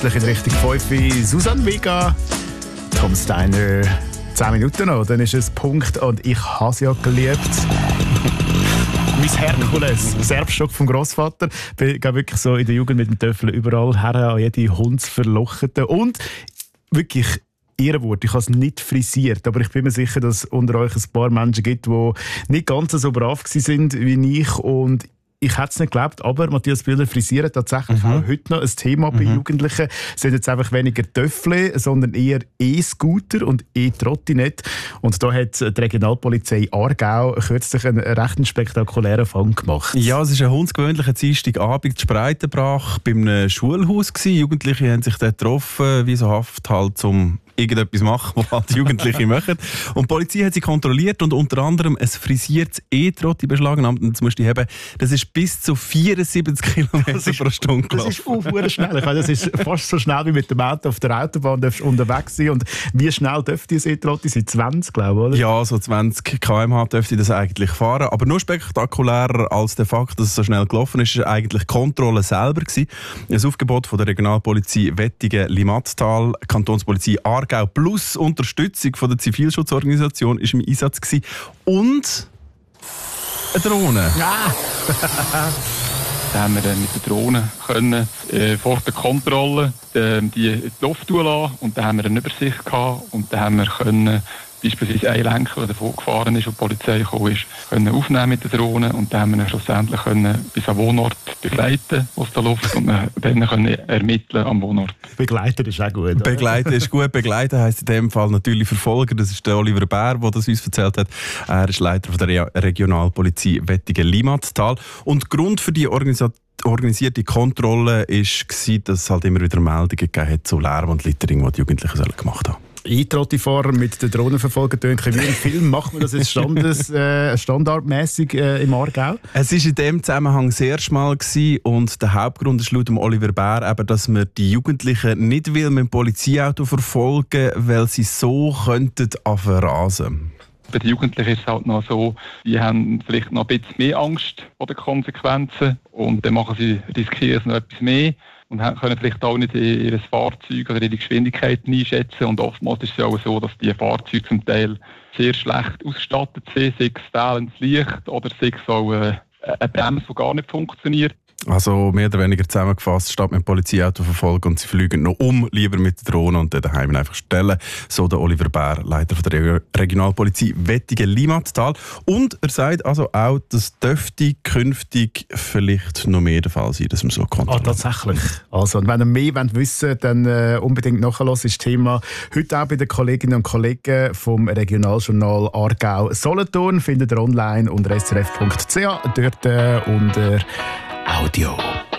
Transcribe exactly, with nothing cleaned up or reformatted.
In Richtung fünf Susanne Vega, Tom Steiner, zehn Minuten noch, dann ist es Punkt und ich habe es ja geliebt. Mein Herkules, das Erbstock vom Grossvater. Ich bin wirklich so in der Jugend mit dem Töffel überall her an jede Hundsverlochete und wirklich Ehrenwort, ich habe es nicht frisiert, aber ich bin mir sicher, dass es unter euch ein paar Menschen gibt, die nicht ganz so brav waren wie ich und ich hätte es nicht geglaubt, aber Matthias Bühler frisiert tatsächlich mhm. auch heute noch ein Thema bei mhm. Jugendlichen. Es sind jetzt einfach weniger Töffel, sondern eher E-Scooter und E-Trottinett. Und da hat die Regionalpolizei Aargau kürzlich einen recht spektakulären Fang gemacht. Ja, es war ein hundsgewöhnlicher Dienstagabend in Spreitenbrach bei einem Schulhaus gewesen. Jugendliche haben sich dort getroffen, wie so Haft halt, um irgendetwas machen, was halt Jugendliche machen. Und die Polizei hat sie kontrolliert und unter anderem ein frisiertes E-Trotti beschlagnahmt. Und jetzt musst du haben, das ist bis zu vierundsiebzig Kilometer pro Stunde gelaufen. Das ist auch schnell. Ich meine, das ist fast so schnell wie mit dem Auto auf der Autobahn unterwegs sein. Und wie schnell dürfte das E-Trotti sein? zwanzig, glaube ich, oder? Ja, so zwanzig Kilometer pro Stunde dürfte das eigentlich fahren. Aber nur spektakulärer als der Fakt, dass es so schnell gelaufen ist, ist eigentlich die Kontrolle selber gewesen. Ein Aufgebot von der Regionalpolizei Wettigen-Limattal, Kantonspolizei Aargau plus Unterstützung von der Zivilschutzorganisation ist im Einsatz gewesen. Und eine Drohne. Ja. Da haben wir dann mit der Drohne können, äh, vor der Kontrolle äh, die in die Luft lassen und dann haben wir eine Übersicht gehabt und dann haben wir können beispielsweise einen Lenker, der davor gefahren ist und die Polizei gekommen ist, können aufnehmen mit der Drohne und dann haben wir ihn schlussendlich können bis am Wohnort begleiten aus der Luft und dann können ermitteln am Wohnort. Begleiten ist auch gut. Oder? Begleiten ist gut. Begleiten heisst in dem Fall natürlich Verfolger. Das ist der Oliver Bär, der das uns erzählt hat. Er ist Leiter der Re- Regionalpolizei Wettigen-Limattal. Und Grund für die Organisation organisierte Kontrolle war, dass es halt immer wieder Meldungen gegeben hat zu Lärm und Littering, die die Jugendlichen gemacht haben. E-Trotti-Fahrer mit den Drohnenverfolger tönt wie im Film. Macht man das jetzt standes, äh, standardmäßig äh, im Aargau? Es war in dem Zusammenhang sehr schmal gewesen und der Hauptgrund ist laut Oliver Bär eben, dass man die Jugendlichen nicht will mit dem Polizeiauto verfolgen, weil sie so könnten verrasen. Bei den Jugendlichen ist es halt noch so, die haben vielleicht noch ein bisschen mehr Angst vor den Konsequenzen und dann machen sie, riskieren sie noch etwas mehr und können vielleicht auch nicht ihr Fahrzeug oder ihre Geschwindigkeiten einschätzen. Und oftmals ist es auch so, dass die Fahrzeuge zum Teil sehr schlecht ausgestattet sind, sei es fehlendes Licht oder sei es auch äh, eine Bremse, die gar nicht funktioniert. Also mehr oder weniger zusammengefasst, statt mit dem Polizeiauto verfolgen und sie fliegen noch um, lieber mit der Drohne und dann daheim einfach stellen. So der Oliver Bär, Leiter von der Re- Regionalpolizei Wettigen-Limattal. Und er sagt also auch, dass dürfte künftig vielleicht noch mehr der Fall sein, dass man so kontrolliert. Ah, tatsächlich. Also, und wenn ihr mehr wissen wollt, dann äh, unbedingt nachhören. Das Thema heute auch bei den Kolleginnen und Kollegen vom Regionaljournal Aargau-Solothurn. Findet ihr online unter s r f punkt c h, dort äh, unter Audio.